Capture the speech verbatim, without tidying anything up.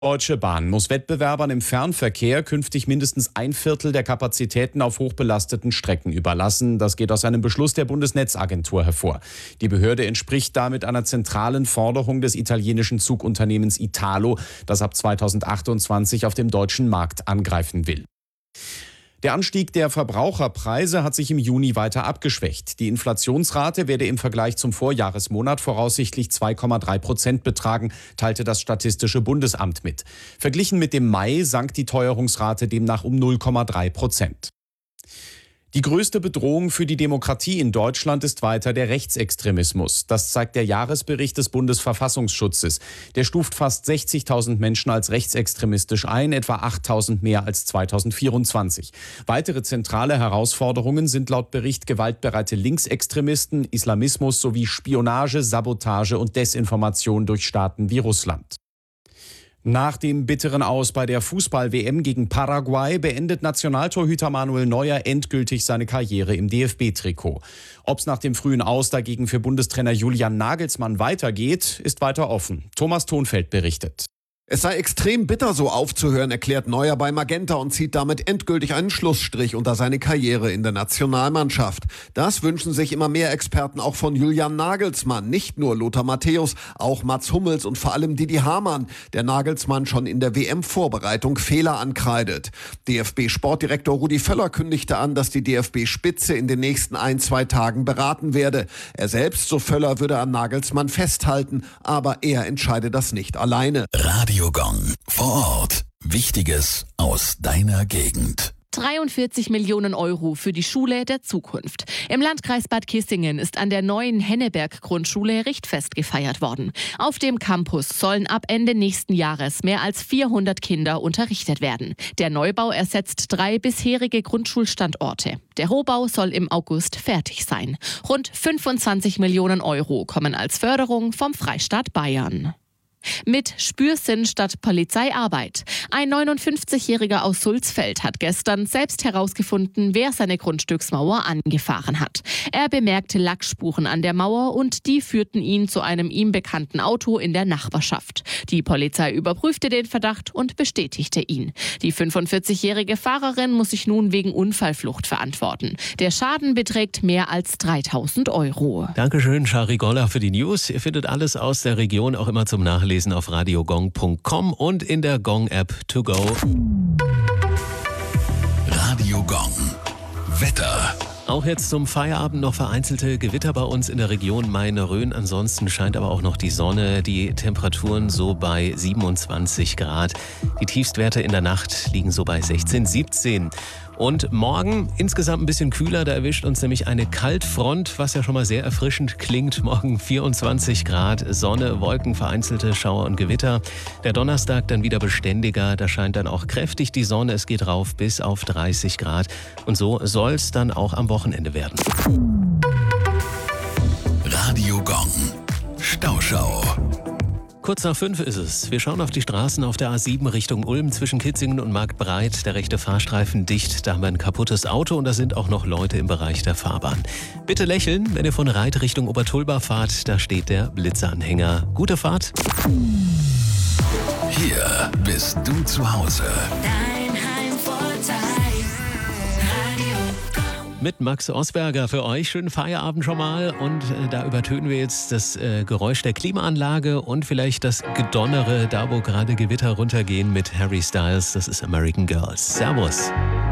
Deutsche Bahn muss Wettbewerbern im Fernverkehr künftig mindestens ein Viertel der Kapazitäten auf hochbelasteten Strecken überlassen. Das geht aus einem Beschluss der Bundesnetzagentur hervor. Die Behörde entspricht damit einer zentralen Forderung des italienischen Zugunternehmens Italo, das ab zweitausendachtundzwanzig auf dem deutschen Markt angreifen will. Der Anstieg der Verbraucherpreise hat sich im Juni weiter abgeschwächt. Die Inflationsrate werde im Vergleich zum Vorjahresmonat voraussichtlich zwei Komma drei Prozent betragen, teilte das Statistische Bundesamt mit. Verglichen mit dem Mai sank die Teuerungsrate demnach um null Komma drei Prozent. Die größte Bedrohung für die Demokratie in Deutschland ist weiter der Rechtsextremismus. Das zeigt der Jahresbericht des Bundesverfassungsschutzes. Der stuft fast sechzigtausend Menschen als rechtsextremistisch ein, etwa achttausend mehr als zweitausendvierundzwanzig. Weitere zentrale Herausforderungen sind laut Bericht gewaltbereite Linksextremisten, Islamismus sowie Spionage, Sabotage und Desinformation durch Staaten wie Russland. Nach dem bitteren Aus bei der Fußball-W M gegen Paraguay beendet Nationaltorhüter Manuel Neuer endgültig seine Karriere im D F B-Trikot. Ob es nach dem frühen Aus dagegen für Bundestrainer Julian Nagelsmann weitergeht, ist weiter offen. Thomas Thonfeld berichtet. Es sei extrem bitter, so aufzuhören, erklärt Neuer bei Magenta und zieht damit endgültig einen Schlussstrich unter seine Karriere in der Nationalmannschaft. Das wünschen sich immer mehr Experten auch von Julian Nagelsmann. Nicht nur Lothar Matthäus, auch Mats Hummels und vor allem Didi Hamann, der Nagelsmann schon in der W M-Vorbereitung Fehler ankreidet. D F B-Sportdirektor Rudi Völler kündigte an, dass die D F B-Spitze in den nächsten ein, zwei Tagen beraten werde. Er selbst, so Völler, würde an Nagelsmann festhalten, aber er entscheide das nicht alleine. Radio Gong. Vor Ort. Wichtiges aus deiner Gegend. dreiundvierzig Millionen Euro für die Schule der Zukunft. Im Landkreis Bad Kissingen ist an der neuen Henneberg-Grundschule Richtfest gefeiert worden. Auf dem Campus sollen ab Ende nächsten Jahres mehr als vierhundert Kinder unterrichtet werden. Der Neubau ersetzt drei bisherige Grundschulstandorte. Der Rohbau soll im August fertig sein. Rund fünfundzwanzig Millionen Euro kommen als Förderung vom Freistaat Bayern. Mit Spürsinn statt Polizeiarbeit. Ein neunundfünfzigjähriger aus Sulzfeld hat gestern selbst herausgefunden, wer seine Grundstücksmauer angefahren hat. Er bemerkte Lackspuren an der Mauer und die führten ihn zu einem ihm bekannten Auto in der Nachbarschaft. Die Polizei überprüfte den Verdacht und bestätigte ihn. Die fünfundvierzigjährige Fahrerin muss sich nun wegen Unfallflucht verantworten. Der Schaden beträgt mehr als dreitausend Euro. Dankeschön, Shari Goller, für die News. Ihr findet alles aus der Region auch immer zum Nachlesen auf radiogong punkt com und in der Gong-App to go. Radio Gong. Wetter. Auch jetzt zum Feierabend noch vereinzelte Gewitter bei uns in der Region Main-Rhön. Ansonsten scheint aber auch noch die Sonne. Die Temperaturen so bei siebenundzwanzig Grad. Die Tiefstwerte in der Nacht liegen so bei sechzehn, siebzehn. Und morgen insgesamt ein bisschen kühler, da erwischt uns nämlich eine Kaltfront, was ja schon mal sehr erfrischend klingt. Morgen vierundzwanzig Grad, Sonne, Wolken, vereinzelte Schauer und Gewitter. Der Donnerstag dann wieder beständiger, da scheint dann auch kräftig die Sonne. Es geht rauf bis auf dreißig Grad und so soll es dann auch am Wochenende werden. Radio Gong. Stauschau. Kurz nach fünf ist es. Wir schauen auf die Straßen auf der A sieben Richtung Ulm zwischen Kitzingen und Marktbreit. Der rechte Fahrstreifen dicht, da haben wir ein kaputtes Auto und da sind auch noch Leute im Bereich der Fahrbahn. Bitte lächeln, wenn ihr von Reit Richtung Obertulba fahrt, da steht der Blitzeranhänger. Gute Fahrt. Hier bist du zu Hause. Dein Heimvorteil. Mit Max Osberger für euch. Schönen Feierabend schon mal. Und äh, da übertönen wir jetzt das äh, Geräusch der Klimaanlage und vielleicht das Gedonnere, da wo gerade Gewitter runtergehen mit Harry Styles. Das ist American Girls. Servus.